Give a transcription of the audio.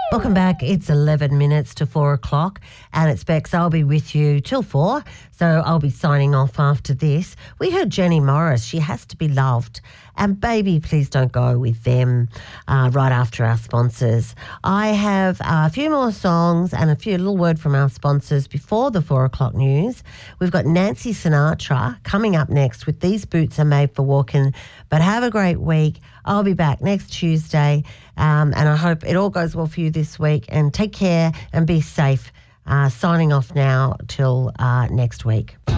Welcome back. It's 11 minutes to 4 o'clock and it's Bex. I'll be with you till 4, so I'll be signing off after this. We heard Jenny Morris, She Has to Be Loved, and Baby Please Don't Go with them right after our sponsors. I have a few more songs and a little word from our sponsors before the 4 o'clock news. We've got Nancy Sinatra coming up next with These Boots Are Made for Walking. But have a great week. I'll be back next Tuesday and I hope it all goes well for you this week, and take care and be safe. Signing off now till next week.